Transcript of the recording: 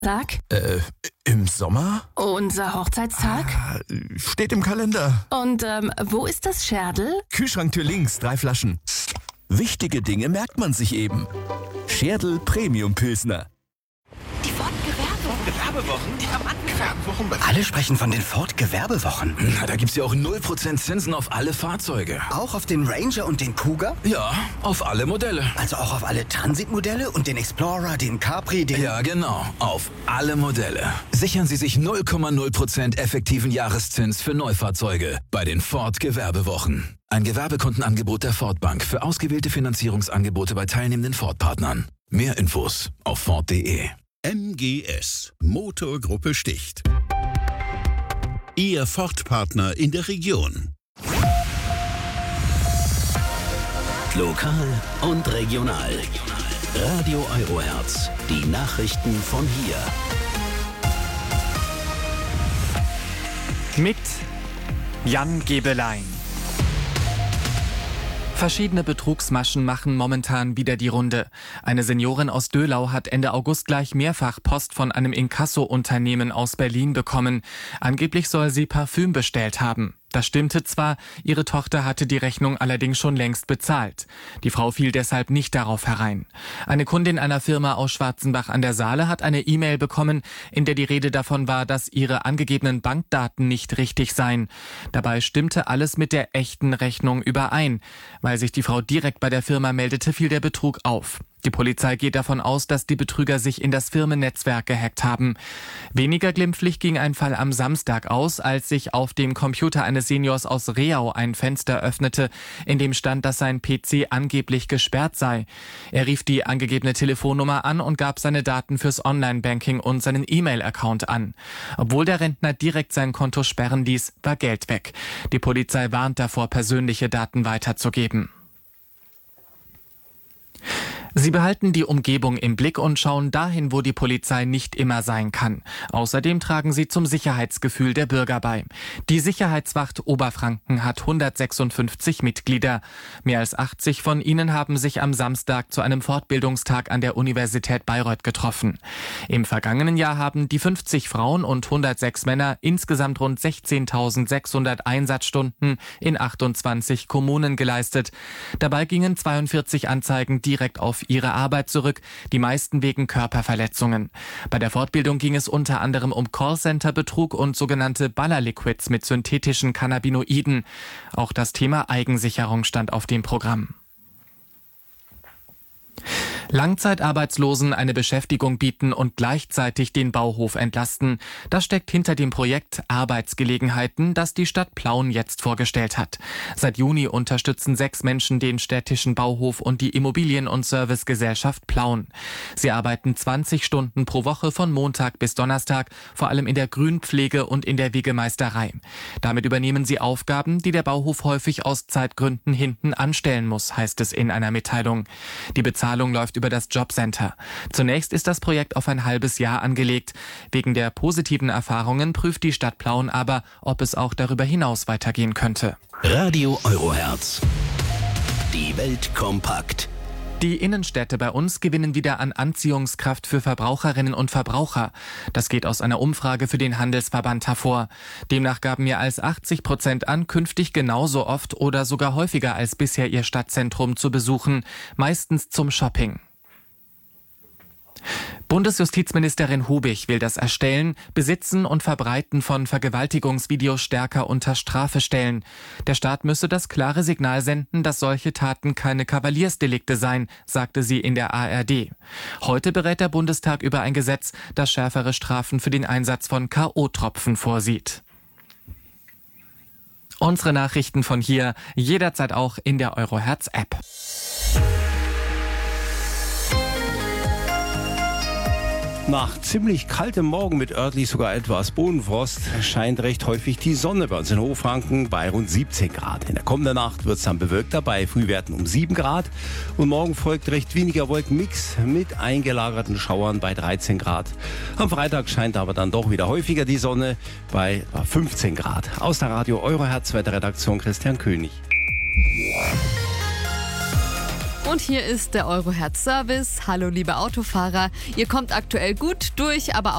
Tag? Im Sommer? Unser Hochzeitstag? Steht im Kalender. Und wo ist das Scherdl? Kühlschranktür links, 3 Flaschen. Wichtige Dinge merkt man sich eben. Scherdl Premium Pilsner. Die Ford-Gewerbewochen? Die haben Gewerbewochen. Alle sprechen von den Ford-Gewerbewochen. Na, da gibt's ja auch 0% Zinsen auf alle Fahrzeuge. Auch auf den Ranger und den Cougar? Ja, auf alle Modelle. Also auch auf alle Transit-Modelle und den Explorer, den Capri, den... Ja, genau. Auf alle Modelle. Sichern Sie sich 0,0% effektiven Jahreszins für Neufahrzeuge bei den Ford-Gewerbewochen. Ein Gewerbekundenangebot der Ford Bank für ausgewählte Finanzierungsangebote bei teilnehmenden Ford-Partnern. Mehr Infos auf Ford.de. MGS, Motorgruppe Sticht. Ihr Ford-Partner in der Region. Lokal und regional. Radio Eurohertz, die Nachrichten von hier. Mit Jan Gebelein. Verschiedene Betrugsmaschen machen momentan wieder die Runde. Eine Seniorin aus Döhlau hat Ende August gleich mehrfach Post von einem Inkasso-Unternehmen aus Berlin bekommen. Angeblich soll sie Parfüm bestellt haben. Das stimmte zwar, ihre Tochter hatte die Rechnung allerdings schon längst bezahlt. Die Frau fiel deshalb nicht darauf herein. Eine Kundin einer Firma aus Schwarzenbach an der Saale hat eine E-Mail bekommen, in der die Rede davon war, dass ihre angegebenen Bankdaten nicht richtig seien. Dabei stimmte alles mit der echten Rechnung überein. Weil sich die Frau direkt bei der Firma meldete, fiel der Betrug auf. Die Polizei geht davon aus, dass die Betrüger sich in das Firmennetzwerk gehackt haben. Weniger glimpflich ging ein Fall am Samstag aus, als sich auf dem Computer eines Seniors aus Reau ein Fenster öffnete, in dem stand, dass sein PC angeblich gesperrt sei. Er rief die angegebene Telefonnummer an und gab seine Daten fürs Online-Banking und seinen E-Mail-Account an. Obwohl der Rentner direkt sein Konto sperren ließ, war Geld weg. Die Polizei warnt davor, persönliche Daten weiterzugeben. Sie behalten die Umgebung im Blick und schauen dahin, wo die Polizei nicht immer sein kann. Außerdem tragen sie zum Sicherheitsgefühl der Bürger bei. Die Sicherheitswacht Oberfranken hat 156 Mitglieder. Mehr als 80 von ihnen haben sich am Samstag zu einem Fortbildungstag an der Universität Bayreuth getroffen. Im vergangenen Jahr haben die 50 Frauen und 106 Männer insgesamt rund 16.600 Einsatzstunden in 28 Kommunen geleistet. Dabei gingen 42 Anzeigen direkt auf ihre Arbeit zurück, die meisten wegen Körperverletzungen. Bei der Fortbildung ging es unter anderem um Callcenter-Betrug und sogenannte Ballerliquids mit synthetischen Cannabinoiden. Auch das Thema Eigensicherung stand auf dem Programm. Langzeitarbeitslosen eine Beschäftigung bieten und gleichzeitig den Bauhof entlasten. Das steckt hinter dem Projekt Arbeitsgelegenheiten, das die Stadt Plauen jetzt vorgestellt hat. Seit Juni unterstützen 6 Menschen den städtischen Bauhof und die Immobilien- und Servicegesellschaft Plauen. Sie arbeiten 20 Stunden pro Woche von Montag bis Donnerstag, vor allem in der Grünpflege und in der Wegemeisterei. Damit übernehmen sie Aufgaben, die der Bauhof häufig aus Zeitgründen hinten anstellen muss, heißt es in einer Mitteilung. Die Bezahlung läuft über das Jobcenter. Zunächst ist das Projekt auf ein halbes Jahr angelegt. Wegen der positiven Erfahrungen prüft die Stadt Plauen aber, ob es auch darüber hinaus weitergehen könnte. Radio Eurohertz. Die Welt kompakt. Die Innenstädte bei uns gewinnen wieder an Anziehungskraft für Verbraucherinnen und Verbraucher. Das geht aus einer Umfrage für den Handelsverband hervor. Demnach gaben mehr als 80% an, künftig genauso oft oder sogar häufiger als bisher ihr Stadtzentrum zu besuchen, meistens zum Shopping. Bundesjustizministerin Hubig will das Erstellen, Besitzen und Verbreiten von Vergewaltigungsvideos stärker unter Strafe stellen. Der Staat müsse das klare Signal senden, dass solche Taten keine Kavaliersdelikte seien, sagte sie in der ARD. Heute berät der Bundestag über ein Gesetz, das schärfere Strafen für den Einsatz von K.O.-Tropfen vorsieht. Unsere Nachrichten von hier jederzeit auch in der Eurohertz-App. Nach ziemlich kaltem Morgen mit örtlich sogar etwas Bodenfrost scheint recht häufig die Sonne bei uns in Hochfranken bei rund 17 Grad. In der kommenden Nacht wird es dann bewölkter bei Frühwerten um 7 Grad. Und morgen folgt recht weniger Wolkenmix mit eingelagerten Schauern bei 13 Grad. Am Freitag scheint aber dann doch wieder häufiger die Sonne bei 15 Grad. Aus der Radio Eurohertz Wetterredaktion Christian König. Und hier ist der Eurohertz Service. Hallo liebe Autofahrer, ihr kommt aktuell gut durch, aber